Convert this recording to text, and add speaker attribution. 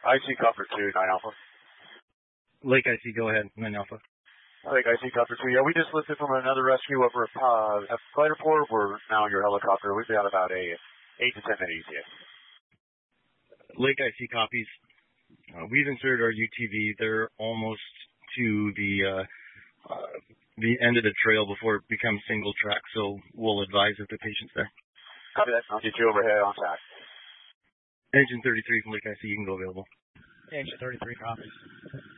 Speaker 1: IC Copper 2, 9 Alpha.
Speaker 2: Lake IC, go ahead, 9 Alpha.
Speaker 1: Lake IC Copper 2. Yeah, we just listed from another rescue over at Fighter Port. We're now in your helicopter. We've got about a 8 to 10 minute ETA.
Speaker 2: Lake IC copies. We've inserted our UTV. They're almost to the end of the trail before it becomes single track, so we'll advise if the patient's there.
Speaker 1: Copy that. I'll get you overhead on tack.
Speaker 2: Engine 33 from Lake IC, you can go available.
Speaker 3: Engine 33 copies.